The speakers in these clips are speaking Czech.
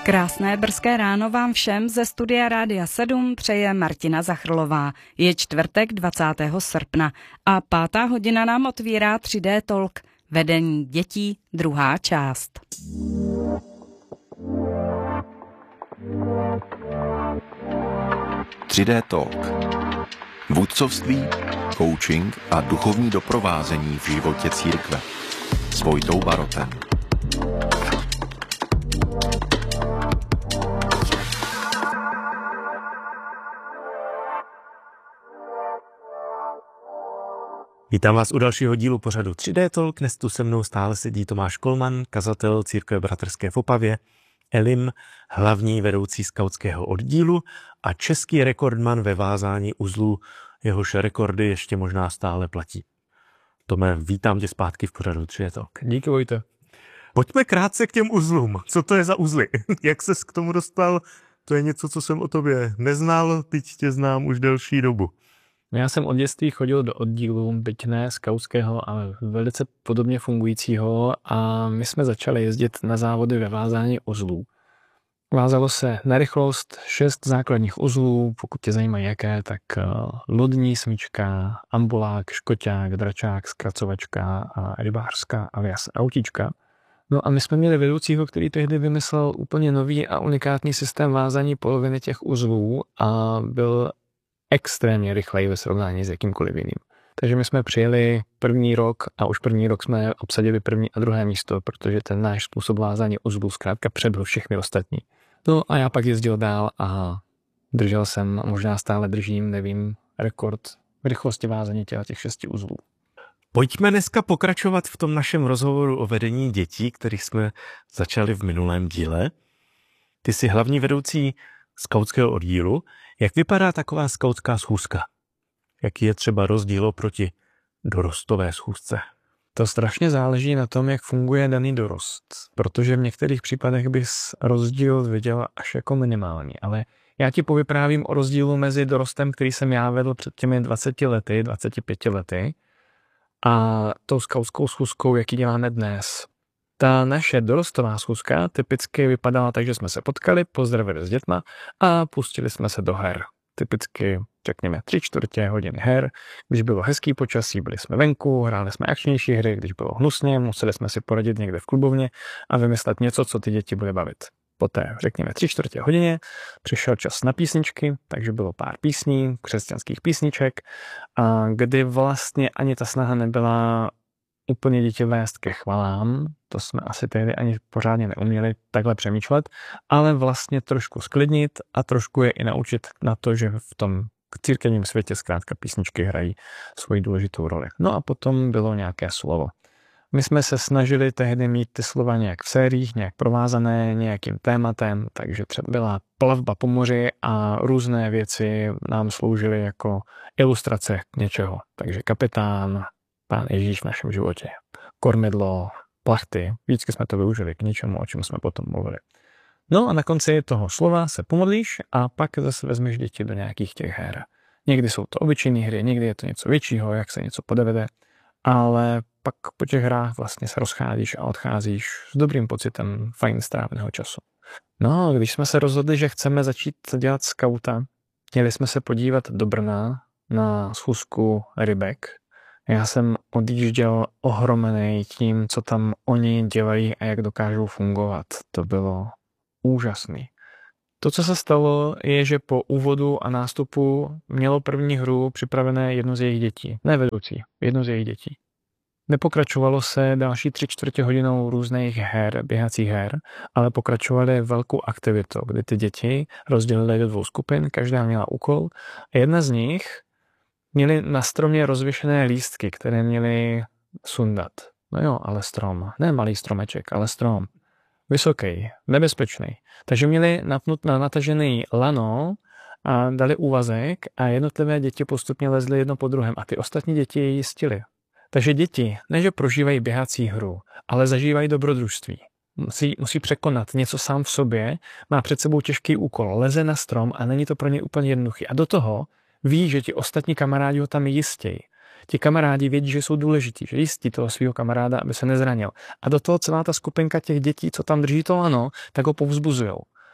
Krásné brzké ráno vám všem ze studia Rádia 7 přeje Martina Zachrlová. Je čtvrtek 20. srpna a 5. hodina nám otvírá 3D Talk. Vedení dětí, druhá část. Tři Talk. Vůdcovství, coaching a duchovní doprovázení v životě církve. S Vojtou Barotem. Vítám vás u dalšího dílu pořadu 3D Talk. Dnes tu se mnou stále sedí Tomáš Kolman, kazatel Církve bratrské v Opavě, Elim, hlavní vedoucí skautského oddílu a český rekordman ve vázání uzlů, jehož rekordy ještě možná stále platí. Tome, vítám tě zpátky v pořadu 3D Talk. Díky, Vojte. Pojďme krátce k těm uzlům. Co to je za uzly? Jak ses k tomu dostal? To je něco, co jsem o tobě neznal, teď tě znám už delší dobu. Já jsem od dětství chodil do oddílu, byť ne skautského, ale velice podobně fungujícího, a my jsme začali jezdit na závody ve vázání uzlů. Vázalo se na rychlost 6 základních uzlů, pokud tě zajímají jaké, tak lodní smyčka, ambulák, škoťák, dračák, zkracovačka a rybářská alias autíčka. No a my jsme měli vedoucího, který tehdy vymyslel úplně nový a unikátní systém vázání poloviny těch uzlů a byl extrémně rychlej ve srovnání s jakýmkoliv jiným. Takže my jsme přijeli první rok a už první rok jsme obsadili první a druhé místo, protože ten náš způsob vázání uzlů zkrátka předběhl všechny ostatní. No a já pak jezdil dál a držel jsem, možná stále držím, nevím, rekord v rychlosti vázání těch 6 uzlů. Pojďme dneska pokračovat v tom našem rozhovoru o vedení dětí, který jsme začali v minulém díle. Ty jsi hlavní vedoucí skautského oddílu. Jak vypadá taková skautská schůzka? Jaký je třeba rozdíl oproti dorostové schůzce? To strašně záleží na tom, jak funguje daný dorost, protože v některých případech bys rozdíl viděl až jako minimální, ale já ti povyprávím o rozdílu mezi dorostem, který jsem já vedl před těmi 20 lety, 25 lety a tou skautskou schůzkou, jaký děláme dnes. Ta naše dorostová schůzka typicky vypadala tak, že jsme se potkali, pozdravili s dětma a pustili jsme se do her. Typicky, řekněme, 3/4 hodiny her. Když bylo hezký počasí, byli jsme venku, hráli jsme akčnější hry, když bylo hnusně, museli jsme si poradit někde v klubovně a vymyslet něco, co ty děti bude bavit. Poté, řekněme, 3/4 hodině přišel čas na písničky, takže bylo pár písní, křesťanských písniček, a kdy vlastně ani ta snaha nebyla úplně děti vést ke chvalám, to jsme asi tehdy ani pořádně neuměli takhle přemýšlet, ale vlastně trošku sklidnit a trošku je i naučit na to, že v tom církevním světě zkrátka písničky hrají svoji důležitou roli. No a potom bylo nějaké slovo. My jsme se snažili tehdy mít ty slova nějak v sériích, nějak provázané nějakým tématem, takže třeba byla plavba po moři a různé věci nám sloužily jako ilustrace něčeho. Takže kapitán, Pán Ježíš v našem životě, kormidlo, plachty, vždycky jsme to využili k něčemu, o čem jsme potom mluvili. No a na konci toho slova se pomodlíš a pak zase vezmeš děti do nějakých těch her. Někdy jsou to obyčejné hry, někdy je to něco většího, jak se něco podevede, ale pak po těch hrách vlastně se rozcházíš a odcházíš s dobrým pocitem fajn stráveného času. No, když jsme se rozhodli, že chceme začít dělat skauta, měli jsme se podívat do Brna na schůzku rybek. Já jsem odjížděl ohromený tím, co tam oni dělají a jak dokážou fungovat. To bylo úžasný. To, co se stalo, je, že po úvodu a nástupu mělo první hru připravené jedno z jejich dětí. Ne vedoucí, jedno z jejich dětí. Nepokračovalo se další 3/4 hodinou různých her, běhacích her, ale pokračovaly velkou aktivitou, kdy ty děti rozdělily do 2 skupin, každá měla úkol a jedna z nich měli na stromě rozvěšené lístky, které měli sundat. No jo, ale strom. Ne malý stromeček, ale strom. Vysoký, nebezpečný. Takže měli natažený lano a dali úvazek a jednotlivé děti postupně lezly jedno po druhém a ty ostatní děti je jistily. Takže děti, ne že prožívají běhací hru, ale zažívají dobrodružství. Musí překonat něco sám v sobě, má před sebou těžký úkol, leze na strom a není to pro ně úplně jednoduchý. A do toho ví, že ti ostatní kamarádi ho tam jistějí. Ti kamarádi vědí, že jsou důležití, že jistí toho svého kamaráda, aby se nezranil. A do toho celá ta skupinka těch dětí, co tam drží to lano, tak ho povzbuzujou.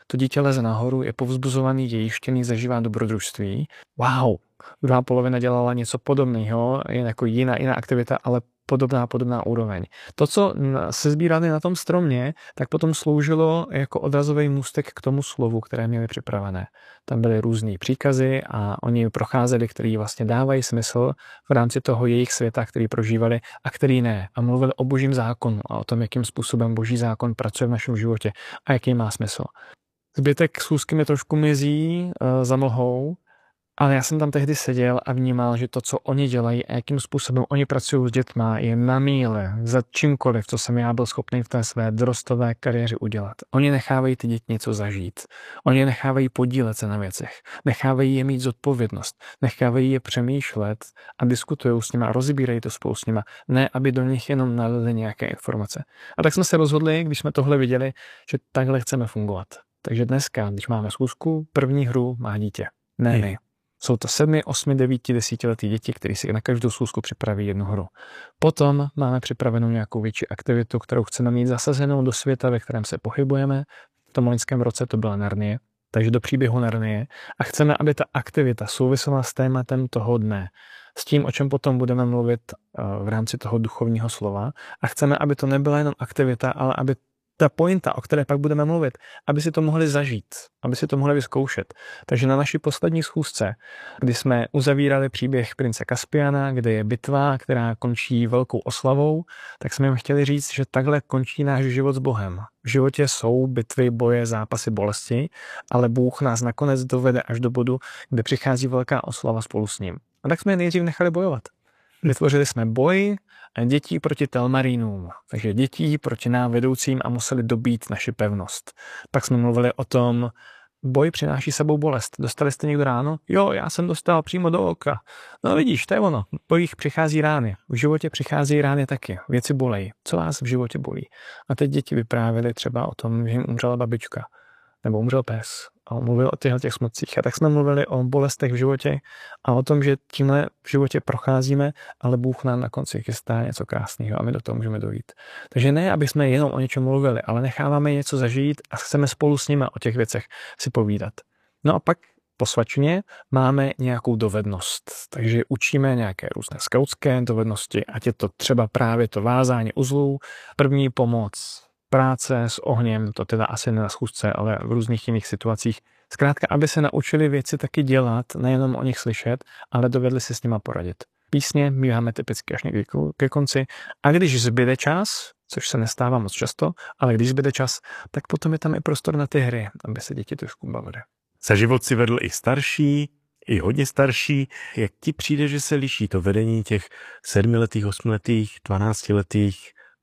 to dítě leze nahoru, je povzbuzovaný, je jištěný, zažívá dobrodružství. Wow, druhá polovina dělala něco podobného, je jako jiná aktivita, ale podobná úroveň. To, co se sbírali na tom stromě, tak potom sloužilo jako odrazový můstek k tomu slovu, které měli připravené. Tam byly různý příkazy a oni procházeli, který vlastně dávají smysl v rámci toho jejich světa, který prožívali a který ne. A mluvili o božím zákonu a o tom, jakým způsobem boží zákon pracuje v našem životě a jaký má smysl. Zbytek schůzky mi trošku mizí za mlhou, ale já jsem tam tehdy seděl a vnímal, že to, co oni dělají a jakým způsobem oni pracují s dětma, je na míle za čímkoliv, co jsem já byl schopný v té své dorostové kariéře udělat. Oni nechávají ty děti něco zažít. Oni nechávají podílet se na věcech. Nechávají je mít zodpovědnost. Nechávají je přemýšlet a diskutují s nimi a rozbírají to spolu s nimi. Ne, aby do nich jenom nalili nějaké informace. A tak jsme se rozhodli, když jsme tohle viděli, že takhle chceme fungovat. Takže dneska, když máme schůzku, první hru má dítě. Ne. Jsou to 7, 8, 9, 10 letý děti, které si na každou schůzku připraví jednu hru. Potom máme připravenou nějakou větší aktivitu, kterou chceme mít zasazenou do světa, ve kterém se pohybujeme. V tom loňském roce to byla Narnie, takže do příběhu Narnie. A chceme, aby ta aktivita souvisela s tématem toho dne, s tím, o čem potom budeme mluvit v rámci toho duchovního slova. A chceme, aby to nebyla jenom aktivita, ale aby ta pointa, o které pak budeme mluvit, aby si to mohli zažít, aby si to mohli vyzkoušet. Takže na naší poslední schůzce, kdy jsme uzavírali příběh prince Kaspiana, kde je bitva, která končí velkou oslavou, tak jsme jim chtěli říct, že takhle končí náš život s Bohem. V životě jsou bitvy, boje, zápasy, bolesti, ale Bůh nás nakonec dovede až do bodu, kde přichází velká oslava spolu s ním. A tak jsme je nejdřív nechali bojovat. Vytvořili jsme boj dětí proti Telmarínům, takže dětí proti nám vedoucím a museli dobít naši pevnost. Pak jsme mluvili o tom, boj přináší sebou bolest. Dostali jste někdo ráno? Jo, já jsem dostal přímo do oka. No vidíš, to je ono. V bojích přichází rány. V životě přichází rány taky. Věci bolejí. Co vás v životě bolí? A teď děti vyprávěly třeba o tom, že jim umřela babička nebo umřel pes. A mluvil o těch smutcích. A tak jsme mluvili o bolestech v životě a o tom, že tímhle v životě procházíme, ale Bůh nám na konci chystá něco krásného a my do toho můžeme dojít. Takže ne, aby jsme jenom o něčem mluvili, ale necháváme něco zažít a chceme spolu s nimi o těch věcech si povídat. No a pak po svačině máme nějakou dovednost. Takže učíme nějaké různé skautské dovednosti, ať je to třeba právě to vázání uzlů, první pomoc, práce s ohněm, to teda asi ne na schůzce, ale v různých jiných situacích. Zkrátka, aby se naučili věci taky dělat, nejenom o nich slyšet, ale dovedli si s nima poradit. Písně míváme typicky až někdy ke konci. A když zbyde čas, což se nestává moc často, ale když zbyde čas, tak potom je tam i prostor na ty hry, aby se děti trošku bavily. Za život si vedl i starší, i hodně starší. Jak ti přijde, že se liší to vedení těch 7letých, 8letých, 12letých,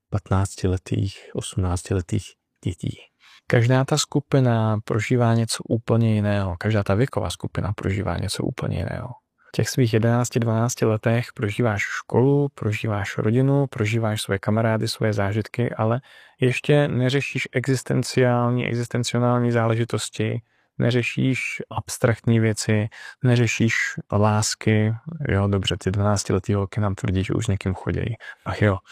15letých, 18letých dětí? Každá ta skupina prožívá něco úplně jiného. Každá ta věková skupina prožívá něco úplně jiného. V těch svých 11-12 letech prožíváš školu, prožíváš rodinu, prožíváš svoje kamarády, svoje zážitky, ale ještě neřešíš existenciální záležitosti, neřešíš abstraktní věci, neřešíš lásky, jo, dobře, ty 12letý holky nám tvrdí, že už s někým chodí. Ach jo.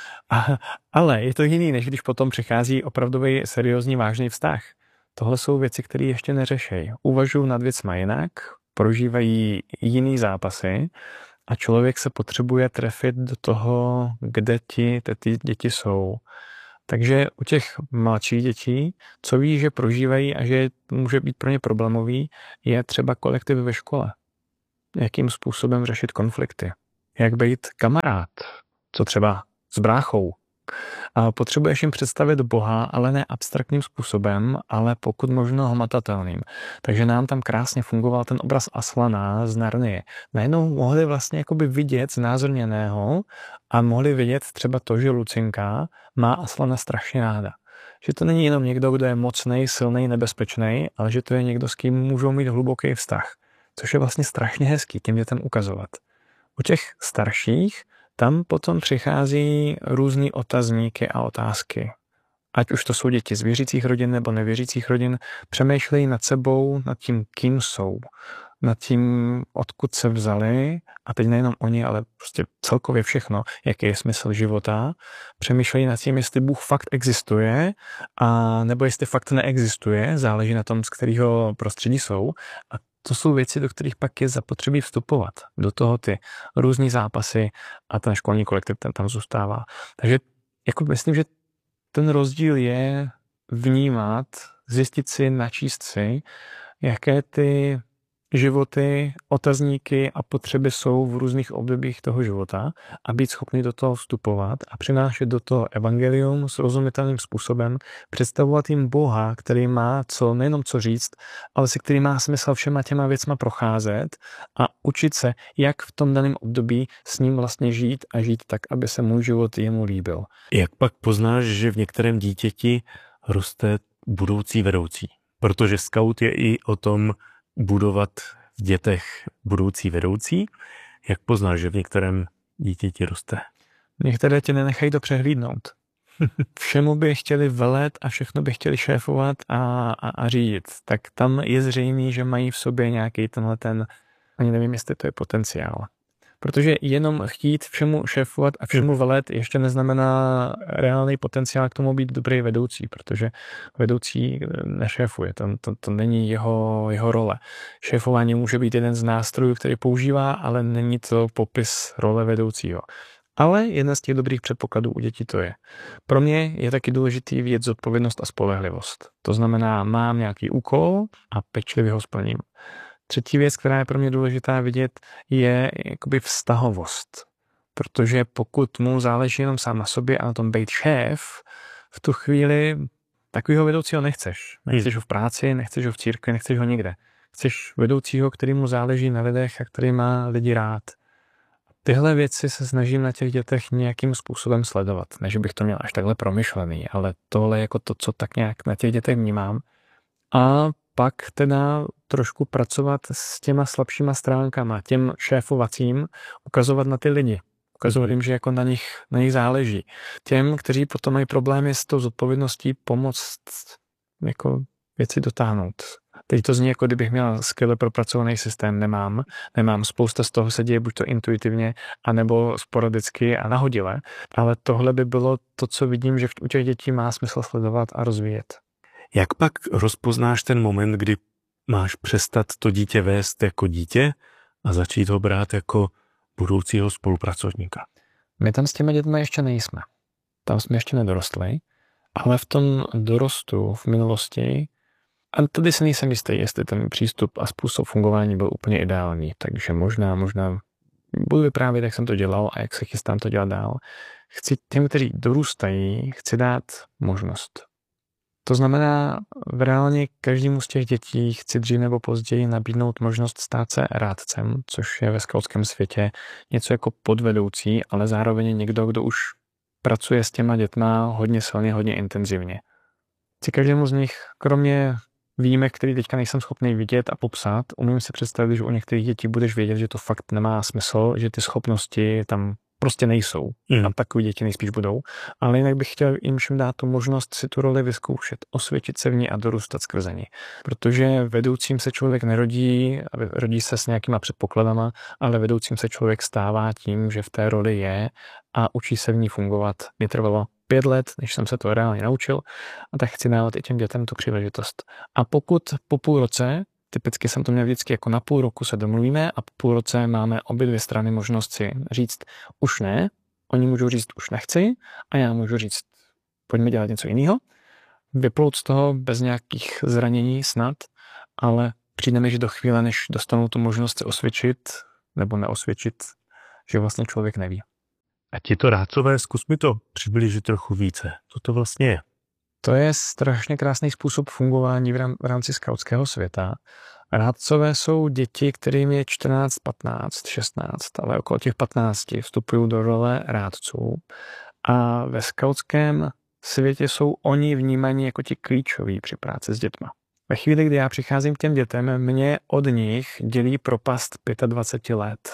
Ale je to jiný, než když potom přichází opravdový seriózní vážný vztah. Tohle jsou věci, které ještě neřešejí. Uvažují nad věcma jinak, prožívají jiný zápasy a člověk se potřebuje trefit do toho, kde ty děti jsou. Takže u těch mladších dětí, co ví, že prožívají a že může být pro ně problémový, je třeba kolektiv ve škole. Jakým způsobem řešit konflikty. Jak být kamarád. Co třeba s bráchou. A potřebuješ jim představit Boha, ale ne abstraktním způsobem, ale pokud možno hmatatelným. Takže nám tam krásně fungoval ten obraz Aslana z Narnie. Najednou mohli vlastně jakoby vidět znázorněného a mohli vidět třeba to, že Lucinka má Aslana strašně ráda. Že to není jenom někdo, kdo je mocnej, silnej, nebezpečný, ale že to je někdo, s kým můžou mít hluboký vztah. Což je vlastně strašně hezký těm dětem ukazovat. U těch starších tam potom přichází různý otazníky a otázky. Ať už to jsou děti z věřících rodin nebo nevěřících rodin, přemýšlejí nad sebou, nad tím, kým jsou. nad tím, odkud se vzali, a teď nejenom oni, ale prostě celkově všechno, jaký je smysl života, přemýšlejí nad tím, jestli Bůh fakt existuje, a nebo jestli fakt neexistuje, záleží na tom, z kterého prostředí jsou. A to jsou věci, do kterých pak je zapotřebí vstupovat. Do toho ty různý zápasy a ten školní kolektiv ten tam zůstává. Takže jako myslím, že ten rozdíl je vnímat, zjistit si, načíst si, jaké ty životy, otazníky a potřeby jsou v různých obdobích toho života a být schopný do toho vstupovat a přinášet do toho evangelium srozumitelným způsobem, představovat jim Boha, který má nejenom co říct, ale se který má smysl všema těma věcma procházet a učit se, jak v tom daném období s ním vlastně žít a žít tak, aby se můj život jemu líbil. Jak pak poznáš, že v některém dítěti roste budoucí vedoucí? Protože scout je i o tom budovat v dětech budoucí vedoucí. Jak poznáš, že v některém dítěti roste? Některé tě nenechají to přehlídnout. Všemu by chtěli velet a všechno by chtěli šéfovat a řídit. Tak tam je zřejmé, že mají v sobě nějaký ani nevím, jestli to je potenciál. Protože jenom chtít všemu šéfovat a všemu velet ještě neznamená reálný potenciál k tomu být dobrý vedoucí, protože vedoucí nešéfuje, to není jeho role. Šéfování může být jeden z nástrojů, který používá, ale není to popis role vedoucího. Ale jeden z těch dobrých předpokladů u dětí to je. Pro mě je taky důležitý vidět zodpovědnost a spolehlivost. To znamená, mám nějaký úkol a pečlivě ho splním. Třetí věc, která je pro mě důležitá vidět, je jakoby vztahovost. Protože pokud mu záleží jenom sám na sobě a na tom být šéf, v tu chvíli takového vedoucího nechceš. Nechceš ho v práci, nechceš ho v církvi, nechceš ho nikde. Chceš vedoucího, který mu záleží na lidech a který má lidi rád. Tyhle věci se snažím na těch dětech nějakým způsobem sledovat. Ne, že bych to měl až takhle promyšlený, ale tohle je jako to, co tak nějak na těch dětech vnímám. A pak teda trošku pracovat s těma slabšíma stránkama, těm šéfovacím, ukazovat na ty lidi. Ukazovat jim, že jako na nich záleží. Těm, kteří potom mají problémy s tou zodpovědností, pomoct jako věci dotáhnout. Teď to zní, jako kdybych měl skvěle propracovaný systém. Nemám. Spousta z toho se děje buď to intuitivně, anebo sporadicky a nahodile. Ale tohle by bylo to, co vidím, že u těch dětí má smysl sledovat a rozvíjet. Jak pak rozpoznáš ten moment, kdy máš přestat to dítě vést jako dítě a začít ho brát jako budoucího spolupracovníka? My tam s těmi dětmi ještě nejsme. Tam jsme ještě nedorostli, ale v tom dorostu v minulosti, a tady se nejsem jistý, jestli ten přístup a způsob fungování byl úplně ideální, takže možná budu vyprávět, jak jsem to dělal a jak se chystám to dělat dál. Chci těm, kteří dorůstají, chci dát možnost. To znamená, reálně každému z těch dětí chci dřív nebo později nabídnout možnost stát se rádcem, což je ve skautském světě něco jako podvedoucí, ale zároveň někdo, kdo už pracuje s těma dětma hodně silně, hodně intenzivně. Chci každému z nich, kromě výjimek, který teďka nejsem schopný vidět a popsat, umím si představit, že u některých dětí budeš vědět, že to fakt nemá smysl, že ty schopnosti tam prostě nejsou. Tam takový děti nejspíš budou. Ale jinak bych chtěl jim všem dát tu možnost si tu roli vyzkoušet, osvědčit se v ní a dorůstat skrze ní. Protože vedoucím se člověk nerodí, rodí se s nějakýma předpokladama, ale vedoucím se člověk stává tím, že v té roli je a učí se v ní fungovat. Mě trvalo 5 let, než jsem se to reálně naučil, a tak chci dávat i těm dětem tu příležitost. A pokud po půl roce, typicky jsem to měl vždycky jako na půl roku se domluvíme a po půl roce máme obě dvě strany možnost si říct už ne, oni můžou říct už nechci a já můžu říct pojďme dělat něco jiného. Vyplout z toho bez nějakých zranění snad, ale přijde mi, že do chvíle, než dostanou tu možnost se osvědčit nebo neosvědčit, že vlastně člověk neví. A ti to rádcové, zkus mi to přiblížit trochu více. Co to vlastně je? To je strašně krásný způsob fungování v rámci skautského světa. Rádcové jsou děti, kterým je 14, 15, 16, ale okolo těch 15 vstupují do role rádců. A ve skautském světě jsou oni vnímaní jako ti klíčoví při práci s dětma. Ve chvíli, kdy já přicházím k těm dětem, mě od nich dělí propast 25 let.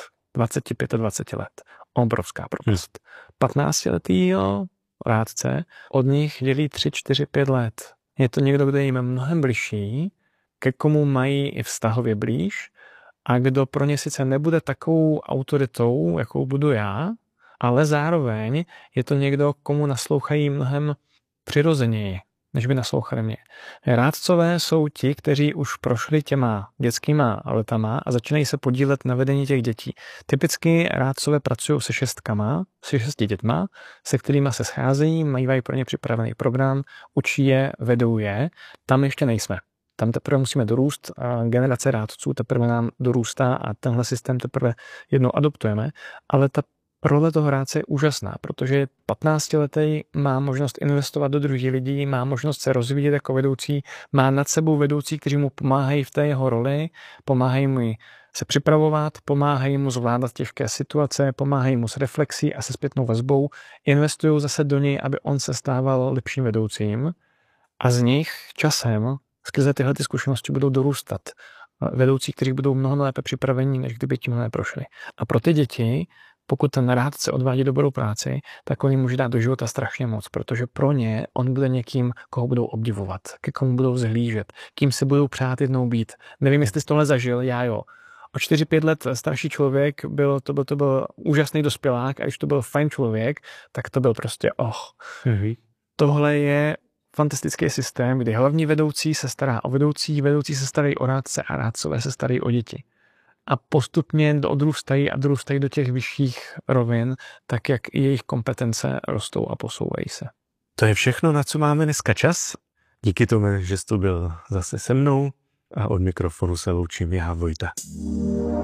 25 let. Obrovská propast. 15letýho rádce od nich dělí 3, 4, 5 let. Je to někdo, kdo je jim mnohem bližší, ke komu mají i vztahově blíž a kdo pro ně sice nebude takovou autoritou, jakou budu já, ale zároveň je to někdo, komu naslouchají mnohem přirozeněji, než by naslouchali mě. Rádcové jsou ti, kteří už prošli těma dětskýma letama a začínají se podílet na vedení těch dětí. Typicky rádcové pracují se 6 dětma, se kterými se scházejí, mají pro ně připravený program, učí je, vedou je. Tam ještě nejsme. Tam teprve musíme dorůst, a generace rádců teprve nám dorůstá a tenhle systém teprve jednou adoptujeme, ale ta role toho rádce je úžasná, protože 15letý má možnost investovat do druhých lidí, má možnost se rozvíjet jako vedoucí, má nad sebou vedoucí, kteří mu pomáhají v té jeho roli, pomáhají mu se připravovat, pomáhají mu zvládat těžké situace, pomáhají mu s reflexí a se zpětnou vazbou, investují zase do něj, aby on se stával lepším vedoucím a z nich časem skrze tyhle zkušenosti budou dorůstat vedoucí, kteří budou mnohem lépe připraveni, než kdyby tímhle neprošli. A pro ty děti, pokud ten rádce odvádí dobrou práci, tak on jim může dát do života strašně moc, protože pro ně on bude někým, koho budou obdivovat, ke komu budou zhlížet, kým se budou přát jednou být. Nevím, jestli jsi tohle zažil, já jo. O 4-5 let starší člověk, to byl úžasný dospělák a když to byl fajn člověk, tak to byl prostě Tohle je fantastický systém, kdy hlavní vedoucí se stará o vedoucí se starají o rádce a rádcové se starají o děti. A postupně odrůstají do těch vyšších rovin, tak jak i jejich kompetence rostou a posouvají se. To je všechno, na co máme dneska čas. Díky tomu, že jsi tu byl zase se mnou a od mikrofonu se loučím já, Vojta.